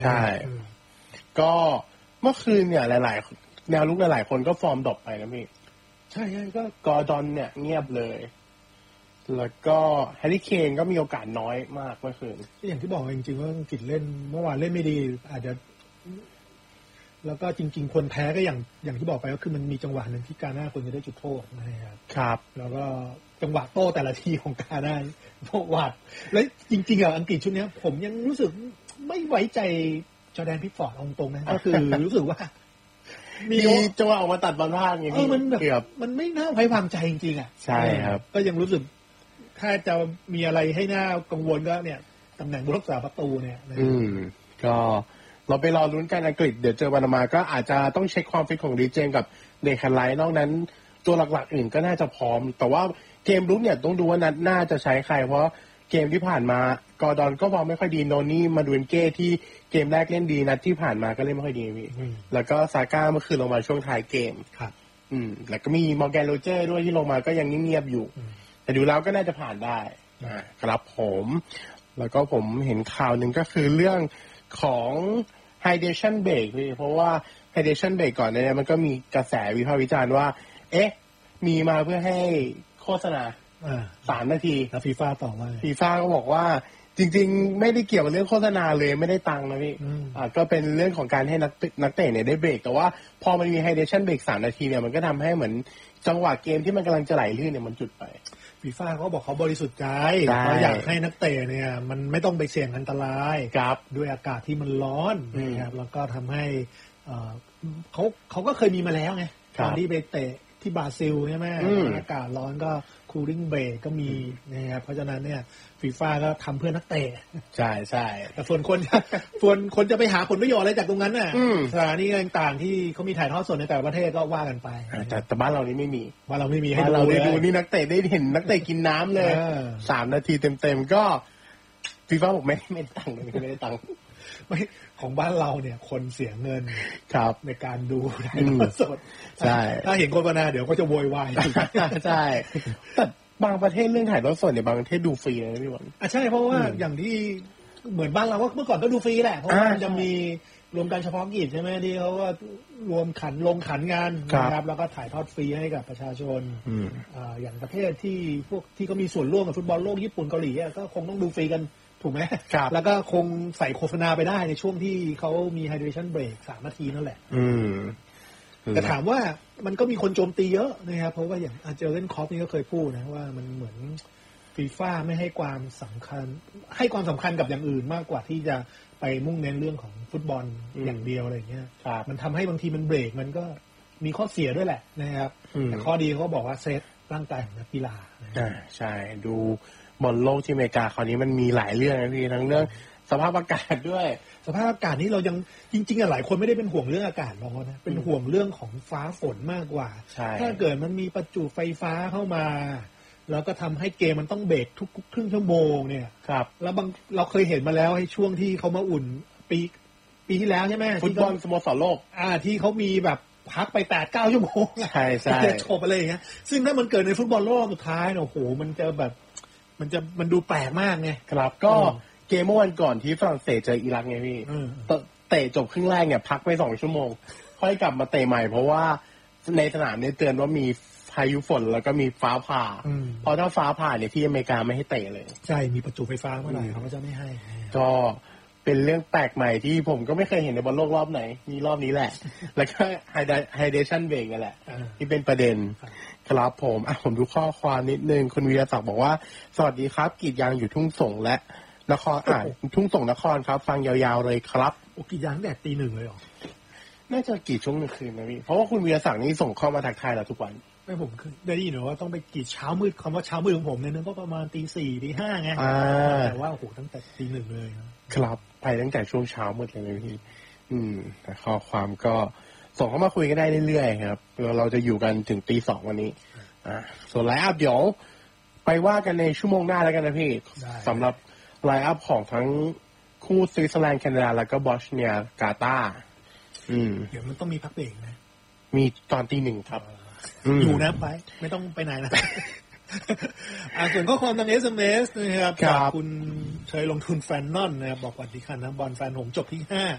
ใช่ก็เมื่อคืนเนี่ยหลายๆแนวลุกหลายๆคนก็ฟอร์มดรอปไปนะพี่ใช่ก็กอร์ดอนเนี่ยเงียบเลยแล้วก็แฮร์รี่เคนก็มีโอกาสน้อยมากเมื่อคืนอย่างที่บอกจริงๆว่าอังกฤษเล่นเมื่อวานเล่นไม่ดีอาจจะแล้วก็จริงๆคนแพ้ก็อย่างที่บอกไปก็คือมันมีจังหวะนึงที่กาน่าควรจะได้จุดโทษนะครับครับแล้วก็จังหวะโต้แต่ละทีของกาน่าโคตรหวาดแล้วจริงๆอ่ะอังกฤษชุดนี้ผมยังรู้สึกไม่ไว้ใจจอร์แดนพิกฟอร์ดตรงๆนะก็คือรู้สึกว่ามีจังหวะออกมาตัดบอลพลาดอย่างนี้มันแบบมันไม่น่าไว้วางใจจริงๆอ่ะใช่ครับก็ยังรู้สึกถ้าจะมีอะไรให้น่ากังวลก็เนี่ยตำแหน่งผู้รักษาประตูเนี่ยก็เราไปรอลุ้นกันอังกฤษเดี๋ยวเจอปานามาก็อาจจะต้องเช็คความฟิตของดีเจนกับเดคันไลท์นอกนั้นตัวหลักๆอื่นก็น่าจะพร้อมแต่ว่าเกมรุกเนี่ยต้องดูว่านัดน่าจะใช้ใครเพราะเกมที่ผ่านมากอร์ดอนก็ฟอร์มไม่ค่อยดีโนนี่มาดูนเก้ที่เกมแรกเล่นดีนัดที่ผ่านมาก็เล่นไม่ค่อยดีพี่แล้วก็ซาก้าเมื่อคืนลงมาช่วงท้ายเกมครับแล้วก็มีมอร์แกนโรเจอร์ด้วยที่ลงมาก็ยังเงียบๆอยู่แต่ดูแล้วก็น่าจะผ่านได้ครับผมแล้วก็ผมเห็นข่าวหนึ่งก็คือเรื่องของ hydration break พี่เพราะว่า hydration break ก่อนเนี่ยมันก็มีกระแสวิพากษ์วิจารณ์ว่ามีมาเพื่อให้โฆษณา3 นาทีแล้วฟีฟ่าตอบว่าฟีฟ่าก็บอกว่าจริงๆไม่ได้เกี่ยวกับเรื่องโฆษณาเลยไม่ได้ตังค์นะพี่ก็เป็นเรื่องของการให้นักเตะเนี่ยได้เบรกแต่ว่าพอมันมี hydration break 3 นาทีเนี่ยมันก็ทำให้เหมือนจังหวะเกมที่มันกำลังจะไหลลื่นเนี่ยมันจุดไปฟีฟ่าเขาบอกเขาบริสุทธิ์ใจเขาอยากให้นักเตะเนี่ยมันไม่ต้องไปเสี่ยงอันตรายด้วยอากาศที่มันร้อนนะครับแล้วก็ทำให้เขาก็เคยมีมาแล้วไงตอนที่ไปเตะที่บราซิลใช่ไหมอากาศร้อนก็คูลิ่งเบรกก็มีนะครับเพราะฉะนั้นเนี่ยฟีฟ่าก็ทำเพื่อนักเตะใช่ใช่แต่ส่วนคนจะไปหาผลประโยชน์อะไรจากตรงนั้นน่ะสถานีต่างๆที่เขามีถ่ายทอดสดในแต่ละประเทศก็ว่ากันไปแต่บ้านเรานี่ไม่มีบ้านเราไม่มีให้ดูนี่นักเตะได้เห็นนักเตะกินน้ำเลย3 นาทีเต็มๆก็ฟีฟ่าบอกไม่ได้ตังค์ไม่ได้ตังค์ไม่ของบ้านเราเนี่ยคนเสียเงินครับในการดูถ่ายทอดสดใช่ถ้าเห็นโฆษณาเดี๋ยวก็จะโวยวายใช่แต่บางประเทศเรื่องถ่ายทอดสดเนี่ยบางประเทศดูฟรีนะพี่บอลใช่เพราะว่าอย่างที่เหมือนบ้านเราว่าเมื่อก่อนก็ดูฟรีแหละเพราะว่ามันจะมีรวมการเฉพาะกิจใช่ไหมที่เขาก็รวมลงขันงานนะครับแล้วก็ถ่ายทอดฟรีให้กับประชาชนอย่างประเทศที่พวกที่เขามีส่วนร่วมกับฟุตบอลโลกญี่ปุ่นเกาหลีก็คงต้องดูฟรีกันถูกไหมแล้วก็คงใส่โฆษณาไปได้ในช่วงที่เขามี hydration break 3 นาทีนั่นแหละแต่ถามว่ามันก็มีคนโจมตีเยอะนะครับเพราะว่าอย่างอาเจอร์เล่นคอปนี่ก็เคยพูดนะว่ามันเหมือนฟีฟ่าไม่ให้ความสำคัญกับอย่างอื่นมากกว่าที่จะไปมุ่งเน้นเรื่องของฟุตบอลอย่างเดียวอะไรอย่างเงี้ยมันทำให้บางทีมันเบรกมันก็มีข้อเสียด้วยแหละนะครับแต่ข้อดีเขาบอกว่าเซฟร่างกายของนักกีฬาใช่ดูบอลโลกที่อเมริกาคราวนี้มันมีหลายเรื่องนะพี่ทั้งเรื่องสภาพอากาศด้วยสภาพอากาศนี้เรายังจริงๆหลายคนไม่ได้เป็นห่วงเรื่องอากาศหรอกนะเป็นห่วงเรื่องของฟ้าฝนมากกว่าถ้าเกิดมันมีประจุไฟฟ้าเข้ามาแล้วก็ทำให้เกมมันต้องเบรกทุกครึ่งชั่วโมงเนี่ยครับแล้วเราเคยเห็นมาแล้วให้ช่วงที่เขามาอุ่นปีที่แล้วใช่ไหมฟุตบอลสโมสรโลกที่เขามีแบบพักไป 8-9 ชั่วโมงใช่ใช่จะจบอะไรอย่างเงี้ยซึ่งถ้ามันเกิดในฟุตบอลโลกสุดท้ายเนี่ยโอ้โหมันจะแบบมันดูแปลกมากไงครับก็เกมเมื่อวันก่อนที่ฝรั่งเศสเจออิรักไงพี่เตะจบครึ่งแรกเนี่ยพักไป2 ชั่วโมงค่อยกลับมาเตะใหม่เพราะว่าในสนามเนี่ยเตือนว่ามีพายุฝนแล้วก็มีฟ้าผ่าพอถ้าฟ้าผ่าเนี่ยที่อเมริกาไม่ให้เตะเลยใช่มีประจุไฟฟ้าเมื่อไหร่เขาก็จะไม่ให้ก็เป็นเรื่องแปลกใหม่ที่ผมก็ไม่เคยเห็นในบอลโลกรอบไหนมีรอบนี้แหละแล้วก็ hydration break นั่นแหละที่เป็นประเด็นครับผมดูข้อความนิดนึงคุณวีรศักดิ์บอกว่าสวัสดีครับกรีดยางอยู่ทุ่งส่งและนครทุ่งส่งนครครับฟังยาวๆเลยครับกรีดยางแดดตี 1เลยหรอน่าจะกรีดช่วงกลางคืนนะพี่เพราะว่าคุณวีรศักดิ์นี่ส่งเข้ามาทักทายเราทุกวันไม่ผมได้ยินว่าต้องไปกรีดเช้ามืดคำว่าเช้ามืดของผมเนี่ยก็ประมาณตี 4 ตี 5ไงแต่ว่าโอ้โหตั้งแต่ตี 1เลยครับไปตั้งแต่ช่วงเช้ามืดเลยนะพี่แต่ข้อความก็ส่งเข้ามาคุยกันได้เรื่อยๆครับเราจะอยู่กันถึงตี 2วันนี้ส่วนไลน์อัพเดี๋ยวไปว่ากันในชั่วโมงหน้าแล้วกันนะพี่สำหรับไลน์อัพของทั้งคู่สวิตเซอร์แลนด์แคนาดาแล้วก็บอสเนียกาตาร์เดี๋ยวมันต้องมีพักเบรกนะมีตอนตี 1ครับอยู่นะไปไม่ต้องไปไหนนะส่วนข้อความทาง SMS นะครับจากคุณเคยลงทุนแฟนนอนนะครับบอกว่าดีค่ะนะบอลแฟนผมจบที่